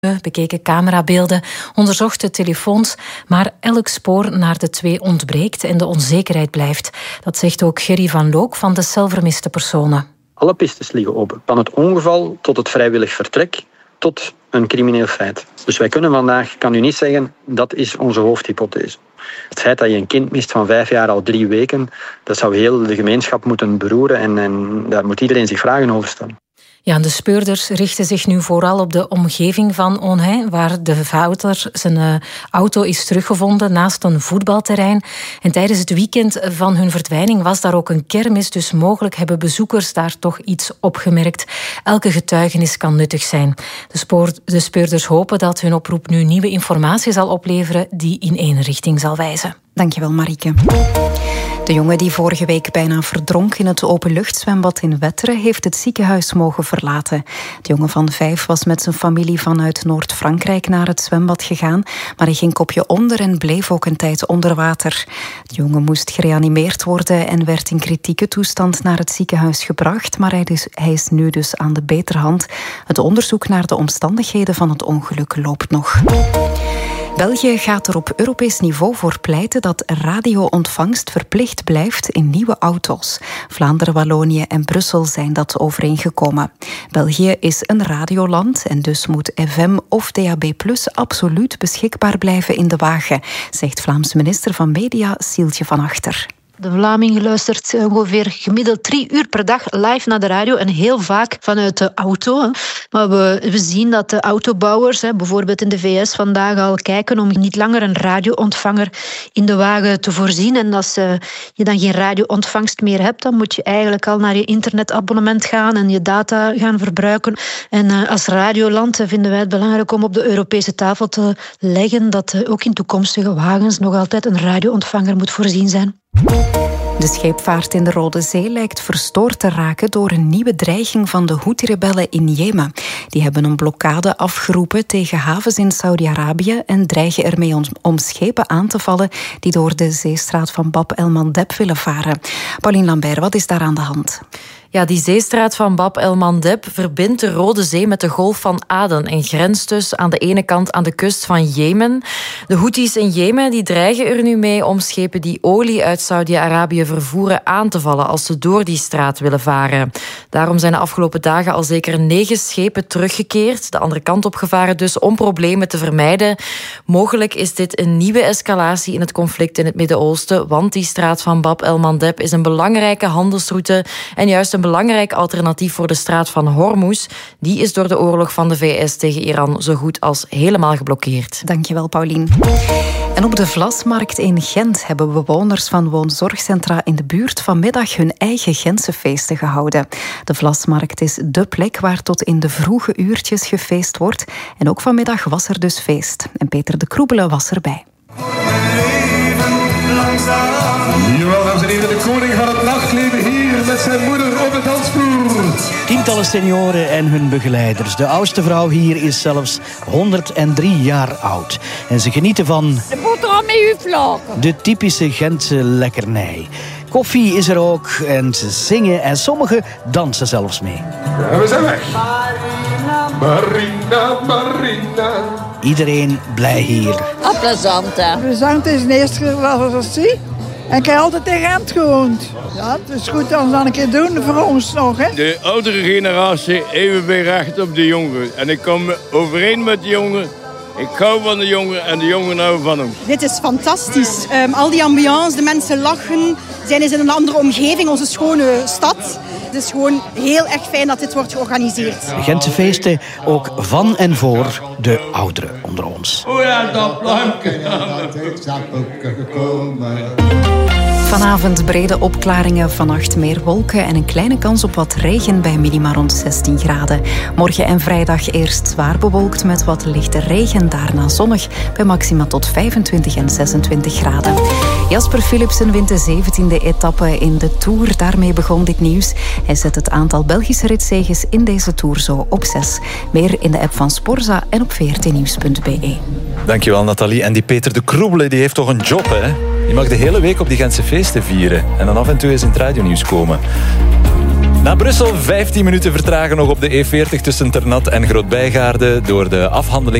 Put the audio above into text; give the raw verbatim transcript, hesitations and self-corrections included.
bekeken camerabeelden, onderzocht de telefoons, maar elk spoor naar de twee ontbreekt en de onzekerheid blijft. Dat zegt ook Gerry van Look van de cel vermiste personen. Alle pistes liggen open. Van het ongeval tot het vrijwillig vertrek tot een crimineel feit. Dus wij kunnen vandaag, kan u niet zeggen, dat is onze hoofdhypothese. Het feit dat je een kind mist van vijf jaar al drie weken, dat zou heel de gemeenschap moeten beroeren en, en daar moet iedereen zich vragen over stellen. Ja, de speurders richten zich nu vooral op de omgeving van Onheim, waar de vader zijn uh, auto is teruggevonden naast een voetbalterrein. En tijdens het weekend van hun verdwijning was daar ook een kermis, dus mogelijk hebben bezoekers daar toch iets opgemerkt. Elke getuigenis kan nuttig zijn. De, spoor, de speurders hopen dat hun oproep nu nieuwe informatie zal opleveren die in één richting zal wijzen. Dankjewel, Marieke. De jongen die vorige week bijna verdronk in het openluchtzwembad in Wetteren heeft het ziekenhuis mogen verlaten. De jongen van vijf was met zijn familie vanuit Noord-Frankrijk naar het zwembad gegaan, maar hij ging kopje onder en bleef ook een tijd onder water. De jongen moest gereanimeerd worden en werd in kritieke toestand naar het ziekenhuis gebracht, maar hij is, hij is nu dus aan de beterhand. Het onderzoek naar de omstandigheden van het ongeluk loopt nog. België gaat er op Europees niveau voor pleiten dat radio-ontvangst verplicht blijft in nieuwe auto's. Vlaanderen, Wallonië en Brussel zijn dat overeengekomen. België is een radioland en dus moet F M of D A B plus absoluut beschikbaar blijven in de wagen, zegt Vlaams minister van Media Sieltje van Achter. De Vlaming luistert ongeveer gemiddeld drie uur per dag live naar de radio en heel vaak vanuit de auto. Maar we, we zien dat de autobouwers, bijvoorbeeld in de V S, vandaag al kijken om niet langer een radioontvanger in de wagen te voorzien. En als je dan geen radioontvangst meer hebt, dan moet je eigenlijk al naar je internetabonnement gaan en je data gaan verbruiken. En als radioland vinden wij het belangrijk om op de Europese tafel te leggen dat ook in toekomstige wagens nog altijd een radioontvanger moet voorzien zijn. De scheepvaart in de Rode Zee lijkt verstoord te raken door een nieuwe dreiging van de Houthi-rebellen in Jemen. Die hebben een blokkade afgeroepen tegen havens in Saudi-Arabië en dreigen ermee om, om schepen aan te vallen die door de zeestraat van Bab el-Mandeb willen varen. Pauline Lambert, wat is daar aan de hand? Ja, die zeestraat van Bab el-Mandeb verbindt de Rode Zee met de Golf van Aden en grenst dus aan de ene kant aan de kust van Jemen. De Houthis in Jemen die dreigen er nu mee om schepen die olie uit Saudi-Arabië vervoeren aan te vallen als ze door die straat willen varen. Daarom zijn de afgelopen dagen al zeker negen schepen teruggekeerd, de andere kant opgevaren dus, om problemen te vermijden. Mogelijk is dit een nieuwe escalatie in het conflict in het Midden-Oosten, want die straat van Bab el-Mandeb is een belangrijke handelsroute en juist een Een belangrijk alternatief voor de straat van Hormuz. Die is door de oorlog van de V S tegen Iran zo goed als helemaal geblokkeerd. Dankjewel, Paulien. En op de Vlasmarkt in Gent hebben bewoners van woonzorgcentra in de buurt vanmiddag hun eigen Gentse feesten gehouden. De Vlasmarkt is dé plek waar tot in de vroege uurtjes gefeest wordt. En ook vanmiddag was er dus feest. En Peter de Kroebele was erbij. Jawel, dames en heren, de koning van het nachtleven hier met zijn moeder op de dansvloer. Tientallen senioren en hun begeleiders. De oudste vrouw hier is zelfs honderddrie jaar oud. En ze genieten van de boterham met uw vlaken. De typische Gentse lekkernij. Koffie is er ook en ze zingen en sommigen dansen zelfs mee. En we zijn weg. Marina, Marina. Iedereen blij hier. Ah, plezant, hè? Plezant is de eerste keer dat ik zie. En ik heb altijd in Gent gewoond. Ja, het is goed dat we dat een keer doen voor ons nog, hè. De oudere generatie even weer recht op de jongeren. En ik kom overeen met de jongeren. Ik hou van de jongeren en de jongeren houden van ons. Dit is fantastisch. Um, al die ambiance, de mensen lachen. Zijn eens in een andere omgeving, onze schone stad. Het is gewoon heel erg fijn dat dit wordt georganiseerd. De Gentse feesten ook van en voor de ouderen onder ons. Oh ja, dat plankje. Vanavond brede opklaringen, vannacht meer wolken en een kleine kans op wat regen bij minima rond zestien graden. Morgen en vrijdag eerst zwaar bewolkt met wat lichte regen, daarna zonnig bij maxima tot vijfentwintig en zesentwintig graden. Jasper Philipsen wint de zeventiende etappe in de Tour. Daarmee begon dit nieuws. Hij zet het aantal Belgische ritzeges in deze Tour zo op zes. Meer in de app van Sporza en op v r t nieuws punt b e. Dankjewel, Nathalie. En die Peter de Kroebele die heeft toch een job, hè? Die mag de hele week op die Gentse feesten vieren. En dan af en toe eens in het radionieuws komen. Naar Brussel, vijftien minuten vertragen nog op de E veertig tussen Ternat en Grootbijgaarde door de afhandeling